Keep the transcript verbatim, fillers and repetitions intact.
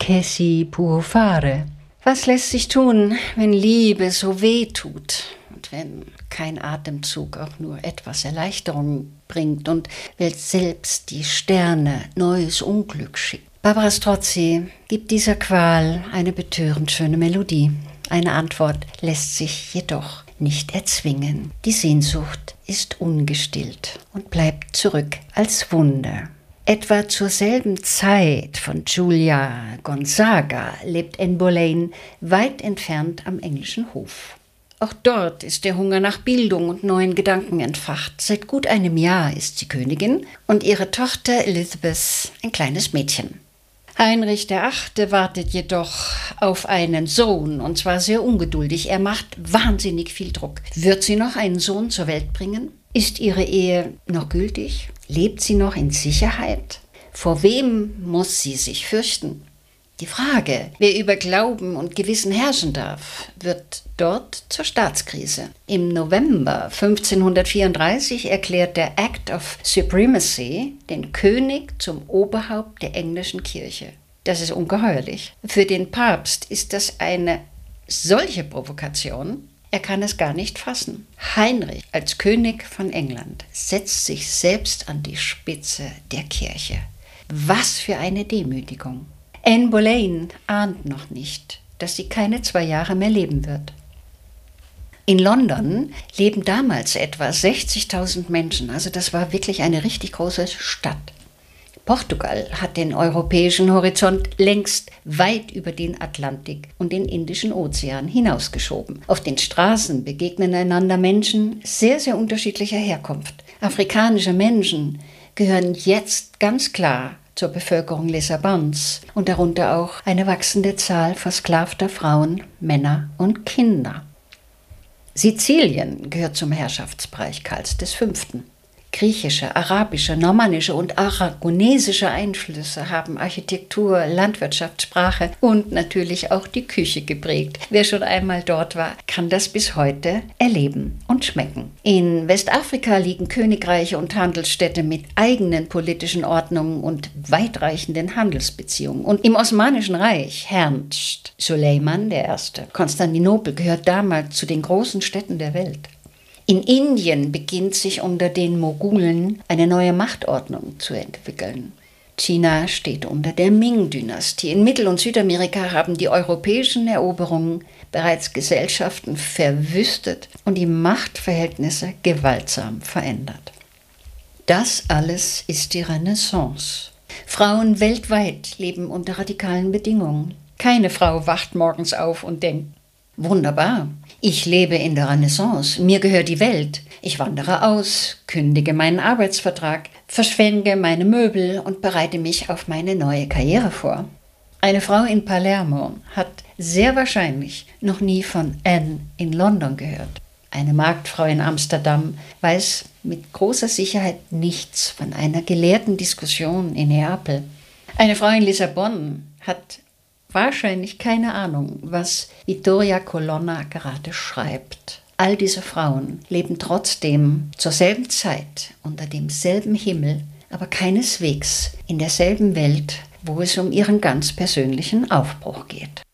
che si può fare? Was lässt sich tun, wenn Liebe so weh tut und wenn kein Atemzug auch nur etwas Erleichterung bringt und wenn selbst die Sterne neues Unglück schickt? Barbara Strozzi gibt dieser Qual eine betörend schöne Melodie. Eine Antwort lässt sich jedoch nicht erzwingen. Die Sehnsucht ist ungestillt und bleibt zurück als Wunder. Etwa zur selben Zeit von Julia Gonzaga lebt Anne Boleyn weit entfernt am englischen Hof. Auch dort ist der Hunger nach Bildung und neuen Gedanken entfacht. Seit gut einem Jahr ist sie Königin und ihre Tochter Elizabeth ein kleines Mädchen. Heinrich der Achte wartet jedoch auf einen Sohn, und zwar sehr ungeduldig. Er macht wahnsinnig viel Druck. Wird sie noch einen Sohn zur Welt bringen? Ist ihre Ehe noch gültig? Lebt sie noch in Sicherheit? Vor wem muss sie sich fürchten? Die Frage, wer über Glauben und Gewissen herrschen darf, wird dort zur Staatskrise. Im November fünfzehnhundertvierunddreißig erklärt der Act of Supremacy den König zum Oberhaupt der englischen Kirche. Das ist ungeheuerlich. Für den Papst ist das eine solche Provokation, er kann es gar nicht fassen. Heinrich als König von England setzt sich selbst an die Spitze der Kirche. Was für eine Demütigung! Anne Boleyn ahnt noch nicht, dass sie keine zwei Jahre mehr leben wird. In London leben damals etwa sechzigtausend Menschen, also das war wirklich eine richtig große Stadt. Portugal hat den europäischen Horizont längst weit über den Atlantik und den Indischen Ozean hinausgeschoben. Auf den Straßen begegnen einander Menschen sehr, sehr unterschiedlicher Herkunft. Afrikanische Menschen gehören jetzt ganz klar zur Bevölkerung Lissabons und darunter auch eine wachsende Zahl versklavter Frauen, Männer und Kinder. Sizilien gehört zum Herrschaftsbereich Karls V. Griechische, arabische, normannische und aragonesische Einflüsse haben Architektur, Landwirtschaft, Sprache und natürlich auch die Küche geprägt. Wer schon einmal dort war, kann das bis heute erleben und schmecken. In Westafrika liegen Königreiche und Handelsstädte mit eigenen politischen Ordnungen und weitreichenden Handelsbeziehungen. Und im Osmanischen Reich herrscht Suleiman der Erste. Konstantinopel gehört damals zu den großen Städten der Welt. In Indien beginnt sich unter den Mogulen eine neue Machtordnung zu entwickeln. China steht unter der Ming-Dynastie. In Mittel- und Südamerika haben die europäischen Eroberungen bereits Gesellschaften verwüstet und die Machtverhältnisse gewaltsam verändert. Das alles ist die Renaissance. Frauen weltweit leben unter radikalen Bedingungen. Keine Frau wacht morgens auf und denkt: Wunderbar, ich lebe in der Renaissance, mir gehört die Welt. Ich wandere aus, kündige meinen Arbeitsvertrag, verschwende meine Möbel und bereite mich auf meine neue Karriere vor. Eine Frau in Palermo hat sehr wahrscheinlich noch nie von Anne in London gehört. Eine Marktfrau in Amsterdam weiß mit großer Sicherheit nichts von einer gelehrten Diskussion in Neapel. Eine Frau in Lissabon hat wahrscheinlich keine Ahnung, was Vittoria Colonna gerade schreibt. All diese Frauen leben trotzdem zur selben Zeit unter demselben Himmel, aber keineswegs in derselben Welt, wo es um ihren ganz persönlichen Aufbruch geht.